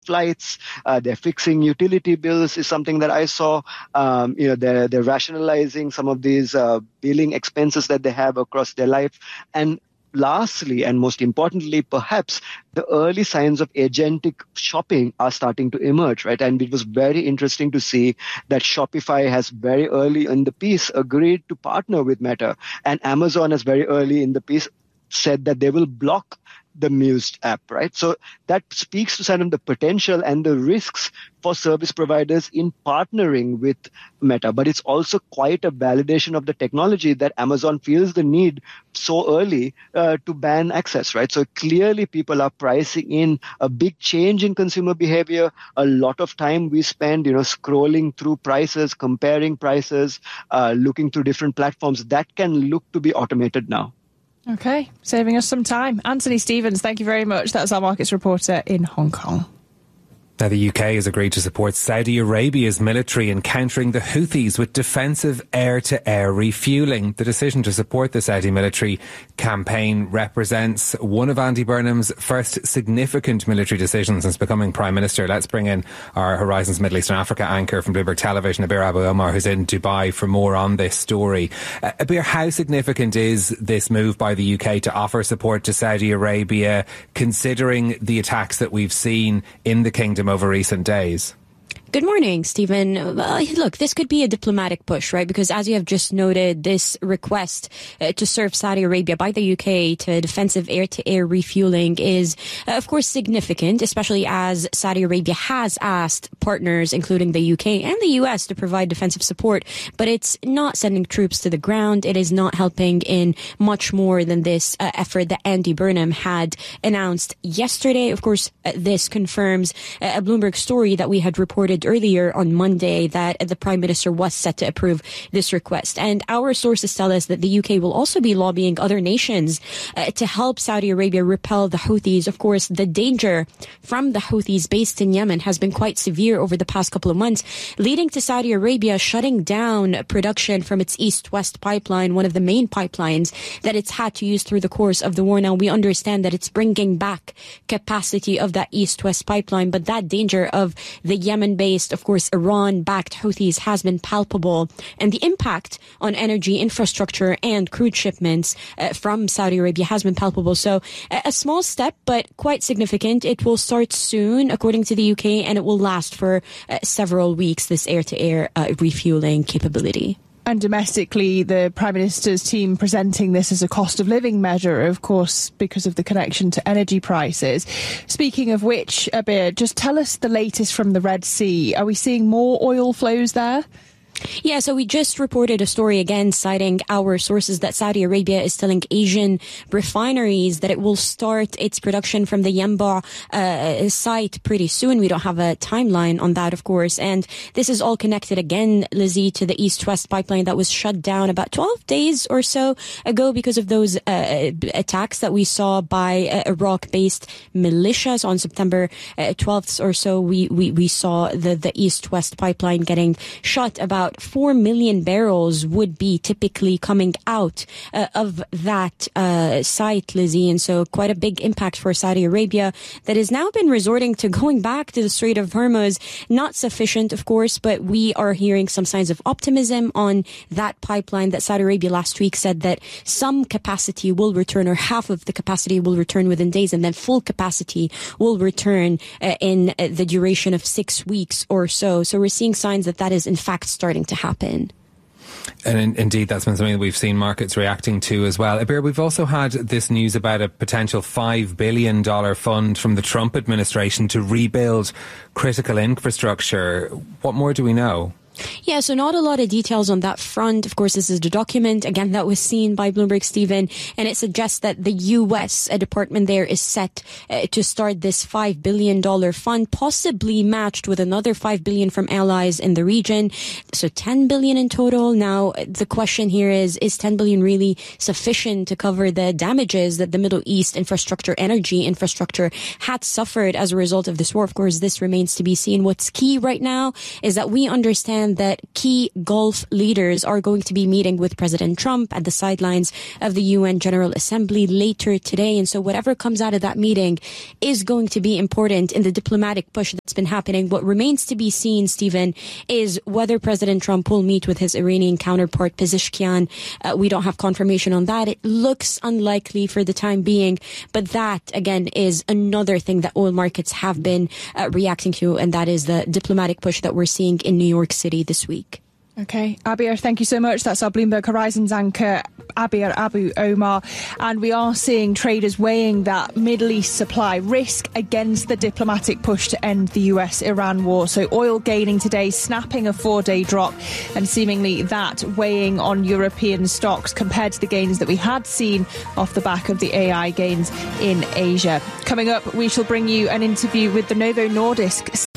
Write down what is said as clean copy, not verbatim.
flights. They're fixing utility bills is something that I saw. They're rationalizing some of these billing expenses that they have across their life. And lastly, and most importantly, perhaps, the early signs of agentic shopping are starting to emerge, right? And it was very interesting to see that Shopify has very early in the piece agreed to partner with Meta, and Amazon has very early in the piece said that they will block the Muse app, right? So that speaks to some of the potential and the risks for service providers in partnering with Meta. But it's also quite a validation of the technology that Amazon feels the need so early to ban access, right? So clearly people are pricing in a big change in consumer behavior. A lot of time we spend, scrolling through prices, comparing prices, looking through different platforms. That can look to be automated now. Okay, saving us some time. Anthony Stevens, thank you very much. That's our markets reporter in Hong Kong. Now, the UK has agreed to support Saudi Arabia's military in countering the Houthis with defensive air-to-air refuelling. The decision to support the Saudi military campaign represents one of Andy Burnham's first significant military decisions since becoming Prime Minister. Let's bring in our Horizons Middle East and Africa anchor from Bloomberg Television, Abir Abu Omar, who's in Dubai for more on this story. Abir, how significant is this move by the UK to offer support to Saudi Arabia, considering the attacks that we've seen in the kingdom over recent days? Good morning, Stephen. Look, this could be a diplomatic push, right? Because as you have just noted, this request to serve Saudi Arabia by the UK to defensive air-to-air refueling is, of course, significant, especially as Saudi Arabia has asked partners, including the UK and the US, to provide defensive support. But it's not sending troops to the ground. It is not helping in much more than this effort that Andy Burnham had announced yesterday. Of course, this confirms a Bloomberg story that we had reported earlier on Monday that the Prime Minister was set to approve this request. And our sources tell us that the UK will also be lobbying other nations to help Saudi Arabia repel the Houthis. Of course, the danger from the Houthis based in Yemen has been quite severe over the past couple of months, leading to Saudi Arabia shutting down production from its East-West pipeline, one of the main pipelines that it's had to use through the course of the war. Now, we understand that it's bringing back capacity of that East-West pipeline, but that danger of the Yemen-based, of course, Iran-backed Houthis has been palpable, and the impact on energy infrastructure and crude shipments from Saudi Arabia has been palpable. So a small step, but quite significant. It will start soon, according to the UK, and it will last for several weeks, this air-to-air refueling capability. And domestically, the Prime Minister's team presenting this as a cost of living measure, of course, because of the connection to energy prices. Speaking of which, Abir, just tell us the latest from the Red Sea. Are we seeing more oil flows there? Yeah, so we just reported a story again citing our sources that Saudi Arabia is telling Asian refineries that it will start its production from the Yanbu site pretty soon. We don't have a timeline on that, of course. And this is all connected again, Lizzie, to the East-West pipeline that was shut down about 12 days or so ago because of those attacks that we saw by Iraq-based militias on September 12th or so. We saw the East-West pipeline getting shut. About 4 million barrels would be typically coming out of that site, Lizzie. And so quite a big impact for Saudi Arabia that has now been resorting to going back to the Strait of Hormuz. Not sufficient, of course, but we are hearing some signs of optimism on that pipeline that Saudi Arabia last week said that some capacity will return, or half of the capacity will return within days, and then full capacity will return in the duration of 6 weeks or so. So we're seeing signs that that is in fact starting to happen. And indeed, that's been something that we've seen markets reacting to as well. Abir, we've also had this news about a potential $5 billion fund from the Trump administration to rebuild critical infrastructure. What more do we know? Yeah, so not a lot of details on that front. Of course, this is the document, again, that was seen by Bloomberg, Stephen, and it suggests that the U.S. department there is set to start this $5 billion fund, possibly matched with another $5 billion from allies in the region. So $10 billion in total. Now, the question here is $10 billion really sufficient to cover the damages that the Middle East energy infrastructure had suffered as a result of this war? Of course, this remains to be seen. What's key right now is that we understand understand that key Gulf leaders are going to be meeting with President Trump at the sidelines of the UN General Assembly later today. And so whatever comes out of that meeting is going to be important in the diplomatic push that's been happening. What remains to be seen, Stephen, is whether President Trump will meet with his Iranian counterpart Pezeshkian. We don't have confirmation on that. It looks unlikely for the time being, but that, again, is another thing that oil markets have been reacting to, and that is the diplomatic push that we're seeing in New York City this week. Okay, Abir, thank you so much. That's our Bloomberg Horizons anchor, Abir Abu Omar. And we are seeing traders weighing that Middle East supply risk against the diplomatic push to end the US-Iran war. So oil gaining today, snapping a 4-day drop, and seemingly that weighing on European stocks compared to the gains that we had seen off the back of the AI gains in Asia. Coming up, we shall bring you an interview with the Novo Nordisk